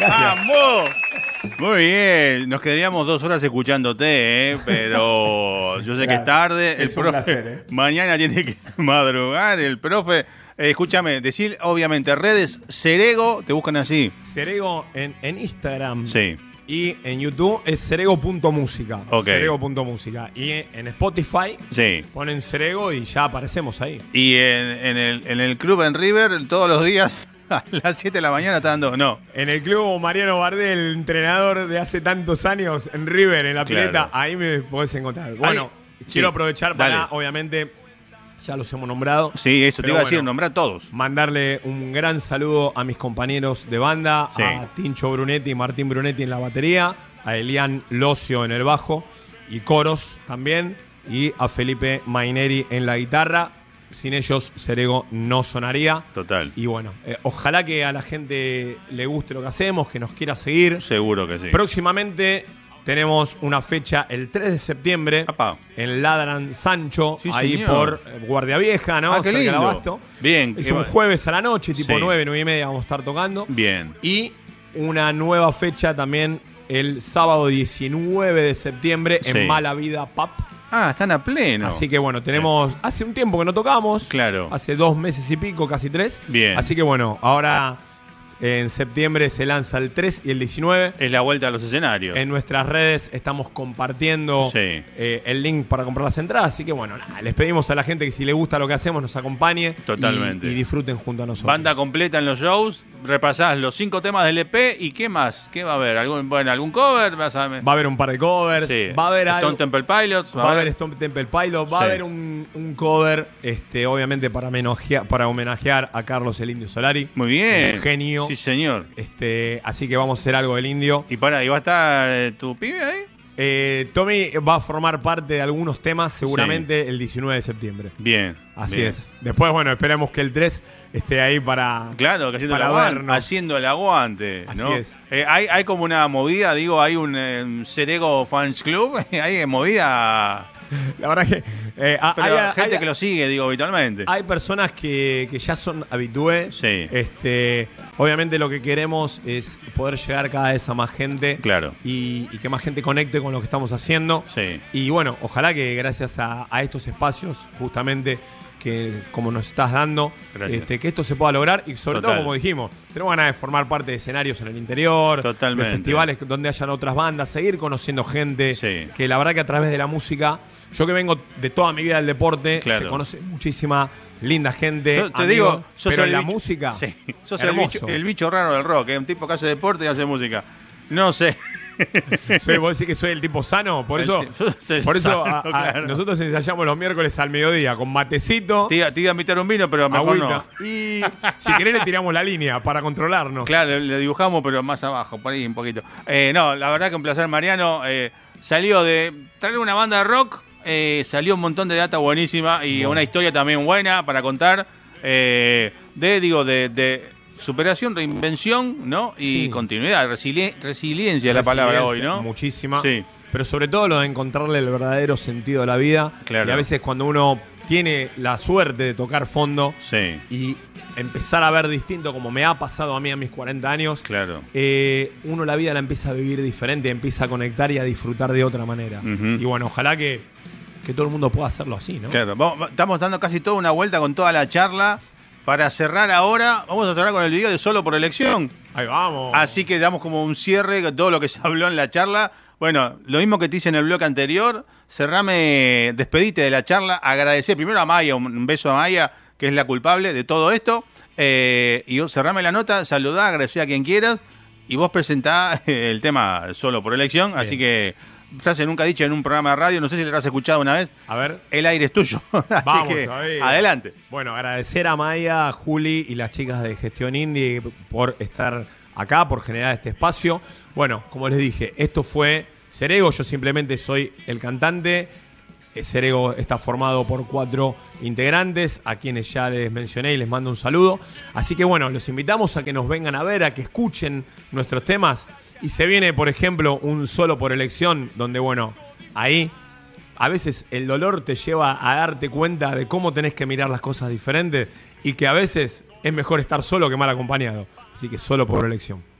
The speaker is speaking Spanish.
¡Vamos! Muy bien, nos quedaríamos 2 horas escuchándote, pero yo sé que es tarde. Es un placer, mañana tiene que madrugar el profe. Escúchame, decir obviamente redes, Cerego, te buscan así. Cerego en Instagram. Sí. Y en YouTube es cerego.música. Okay. Cerego.música. Y en Spotify Sí. ponen Cerego y ya aparecemos ahí. Y en el club en River, todos los días a las 7 de la mañana está dando. No. En el club Mariano Bardel, entrenador de hace tantos años en River, en la pileta, ahí me podés encontrar. Bueno, quiero aprovechar para, obviamente, ya los hemos nombrado. Sí, eso te iba a decir, nombrar todos. Mandarle un gran saludo a mis compañeros de banda, Sí. a Tincho Brunetti y Martín Brunetti en la batería, a Elian Locio en el bajo y coros también, y a Felipe Maineri en la guitarra. Sin ellos, Cerego no sonaría. Total. Y bueno, ojalá que a la gente le guste lo que hacemos, que nos quiera seguir. Seguro que sí. Próximamente tenemos una fecha el 3 de septiembre en Ladran Sancho, Sí, ahí señor. por Guardia Vieja, ¿no? Ah, qué Cerca del lindo. Abasto. Bien. Es un jueves a la noche, tipo Sí. 9, 9 y media vamos a estar tocando. Bien. Y una nueva fecha también el sábado 19 de septiembre Sí. en Mala Vida Pub. Ah, están a pleno. Así que bueno, tenemos hace un tiempo que no tocamos. Claro. Hace 2 meses y pico, casi 3. Bien. Así que bueno, ahora en septiembre se lanza el 3 y el 19. Es la vuelta a los escenarios. En nuestras redes estamos compartiendo Sí. el link para comprar las entradas. Así que bueno, nada, les pedimos a la gente que si le gusta lo que hacemos nos acompañe. Totalmente. Y disfruten junto a nosotros. Banda completa en los shows. Repasás los 5 temas del EP. ¿Y qué más? ¿Qué va a haber? ¿Algún cover? Va a haber un par de covers. Sí. Va a haber Stone Temple Pilots. Va a haber Stone Temple Pilots. Va a Sí. haber un cover, obviamente para homenajear a Carlos el Indio Solari. Muy bien. Un genio. Sí, señor. Así que vamos a hacer algo del Indio. ¿Y va a estar tu pibe ahí? Tommy va a formar parte de algunos temas seguramente el 19 de septiembre. Bien. Así bien. es. Después, bueno, esperemos que el 3 esté ahí para, Claro, que haciendo, para el aguante, vernos. haciendo el aguante. Así ¿no? es. Hay como una movida, digo, hay un Cerego Fans Club. Hay movida. La verdad que Pero gente que lo sigue, digo, habitualmente. hay personas que ya son habitués. Sí. Obviamente lo que queremos es poder llegar cada vez a más gente. Claro. Y que más gente conecte con lo que estamos haciendo. Sí. Y bueno, ojalá que gracias a estos espacios, justamente, que como nos estás dando, que esto se pueda lograr. Y sobre todo, como dijimos, tenemos ganas de formar parte de escenarios en el interior. Totalmente. De festivales donde hayan otras bandas, seguir conociendo gente. Sí. Que la verdad que a través de la música, yo que vengo de toda mi vida del deporte, Claro. se conoce muchísima linda gente. Yo te amigos, digo, sos pero el la bicho- música, Sí, sos hermoso. el bicho raro del rock, un tipo que hace deporte y hace música. No sé. ¿Vos decís que soy el tipo sano? Por eso, sano, claro. nosotros ensayamos los miércoles al mediodía con matecito, Te iba a invitar un vino, pero mejor agüita. no. Y si querés le tiramos la línea para controlarnos. Claro, le dibujamos, pero más abajo, por ahí un poquito. No, la verdad que un placer, Mariano. Salió de traer una banda de rock, salió un montón de data buenísima y una historia también buena para contar. De superación, reinvención, ¿no? Y continuidad, resiliencia es la palabra hoy, ¿no? Muchísima. Sí. Pero sobre todo lo de encontrarle el verdadero sentido a la vida. Claro. Y a veces cuando uno tiene la suerte de tocar fondo y empezar a ver distinto, como me ha pasado a mí a mis 40 años, claro. Uno la vida la empieza a vivir diferente, empieza a conectar y a disfrutar de otra manera. Y bueno, ojalá que todo el mundo pueda hacerlo así, ¿no? Claro. Estamos dando casi toda una vuelta con toda la charla. Para cerrar ahora, vamos a cerrar con el video de Solo por Elección. Ahí vamos. Así que damos como un cierre de todo lo que se habló en la charla. Bueno, lo mismo que te hice en el bloque anterior, despedite de la charla, agradecer primero a Maya, un beso a Maya, que es la culpable de todo esto, y cerrame la nota, saludá, agradecer a quien quieras, y vos presentá el tema Solo por Elección. Bien. Así que, frase nunca dicha en un programa de radio, no sé si la has escuchado una vez. A ver. El aire es tuyo. Así vamos, que, David. Adelante. Bueno, agradecer a Maya, a Juli y las chicas de Gestión Indie por estar acá, por generar este espacio. Bueno, como les dije, esto fue Cerego, yo simplemente soy el cantante. Cerego está formado por 4 integrantes, a quienes ya les mencioné y les mando un saludo. Así que bueno, los invitamos a que nos vengan a ver, a que escuchen nuestros temas. Y se viene, por ejemplo, un Solo por Elección, donde bueno, ahí a veces el dolor te lleva a darte cuenta de cómo tenés que mirar las cosas diferentes y que a veces es mejor estar solo que mal acompañado. Así que Solo por Elección.